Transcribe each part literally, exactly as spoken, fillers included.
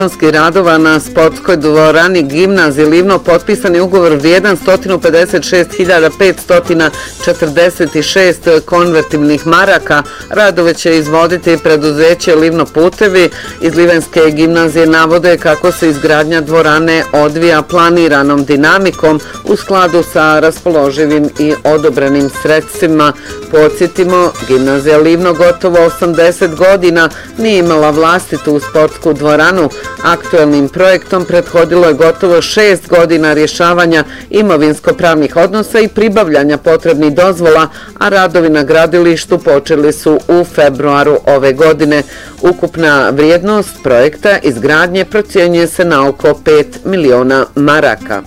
radova na sportskoj dvorani Gimnazije Livno potpisan je ugovor vrijedan sto pedeset šest hiljada petsto četrdeset šest konvertibilnih maraka. Radove će izvoditi preduzeće Livno putevi. Iz Livenske gimnazije navode kako se izgradnja dvorane odvija planiranom dinamikom u skladu sa raspoloživim i odobrenim sredstvima. Podsjetimo, gimnazija Livno gotovo osamdeset godina nije imala vlastitu sportsku dvoranu. Aktuelnim projektom prethodilo je gotovo šest godina rješavanja imovinsko-pravnih odnosa i pribavljanja potrebnih dozvola, a radovi na gradilištu počeli su u februaru ove godine. Ukupna vrijednost projekta izgradnje procjenjuje se na oko pet miliona maraka.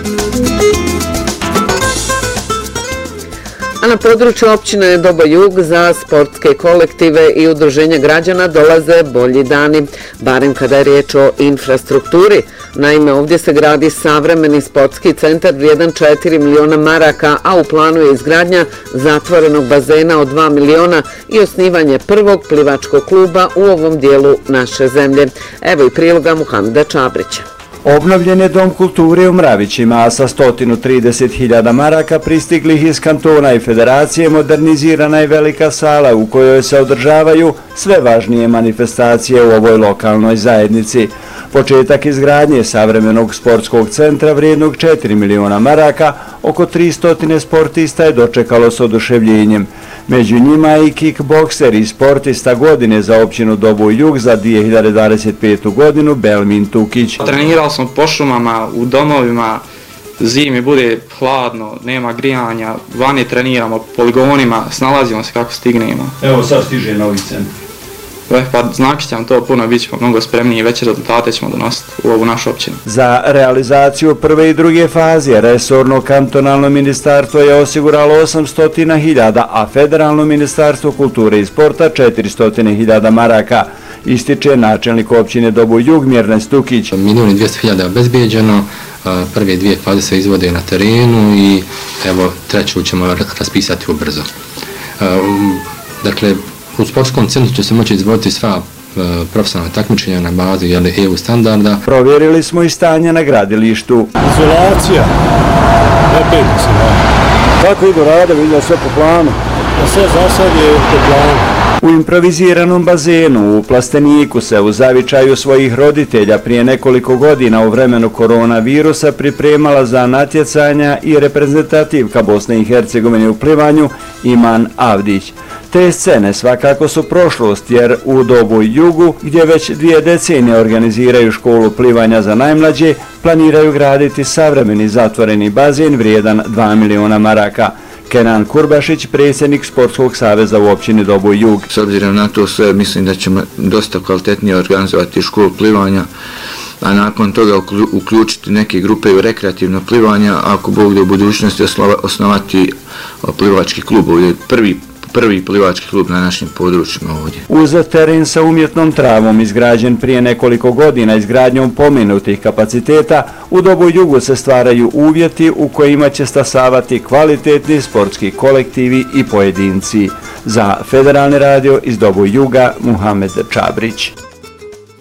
A na području općine Doboj Jug za sportske kolektive i udruženja građana dolaze bolji dani, barem kada je riječ o infrastrukturi. Naime, ovdje se gradi savremeni sportski centar vrijedan četiri miliona maraka, a u planu je izgradnja zatvorenog bazena od dva miliona i osnivanje prvog plivačkog kluba u ovom dijelu naše zemlje. Evo i priloga Muhameda Čabrića. Obnovljen je Dom kulture u Mravićima, a sa sto trideset hiljada maraka pristiglih iz kantona i federacije modernizirana je velika sala u kojoj se održavaju sve važnije manifestacije u ovoj lokalnoj zajednici. Početak izgradnje savremenog sportskog centra vrijednog četiri miliona maraka, oko tristo sportista je dočekalo s oduševljenjem. Među njima i kickbokser i sportista godine za općinu Doboj Jug za dvije hiljade dvadeset petu godinu Belmin Tukić. Trenirao sam po šumama, u domovima, zimi bude hladno, nema grijanja, vani treniramo, poligonima, snalazimo se kako stignemo. Evo sad stiže novi centar. E, pa znači ćemo to puno, bit ćemo mnogo spremniji i veće rezultate ćemo donositi u ovu našu općinu. Za realizaciju prve i druge faze resorno kantonalno ministarstvo je osiguralo osamsto hiljada, a federalno ministarstvo kulture i sporta četiristo hiljada maraka. Ističe načelnik općine Doboj Jug Mirna Stukić. Milijun i dvjesto hiljada je obezbijeđeno, prve dvije faze se izvode na terenu i evo treću ćemo raspisati ubrzo. Dakle, u sportskom centru će se moći izvoditi sva profesionalna takmičenja na bazi E U standarda. Provjerili smo i stanje na gradilištu. Izolacija, ne peti se da. Kako idu radovi, ide sve po planu? Sve za sad je po planu. U improviziranom bazenu u Plasteniku se u zavičaju svojih roditelja prije nekoliko godina u vremenu koronavirusa pripremala za natjecanja i reprezentativka Bosne i Hercegovine u plivanju Iman Avdić. Te scene svakako su prošlost jer u Doboj Jugu, gdje već dvije decenije organiziraju školu plivanja za najmlađe, planiraju graditi savremeni zatvoreni bazen vrijedan dva miliona maraka. Kenan Kurbašić, predsjednik Sportskog saveza u općini Doboj Jug. S obzirom na to sve, mislim da ćemo dosta kvalitetnije organizovati školu plivanja, a nakon toga uključiti neke grupe u rekreativno plivanje, ako Bog da u budućnosti osnovati plivački klub, ovdje prvi prvi plivački klub na našim područjima ovdje. Uz teren sa umjetnom travom izgrađen prije nekoliko godina izgradnjom pomenutih kapaciteta, u Doboj Jugu se stvaraju uvjeti u kojima će stasavati kvalitetni sportski kolektivi i pojedinci. Za Federalni radio iz Doboj Juga, Muhamed Čabrić.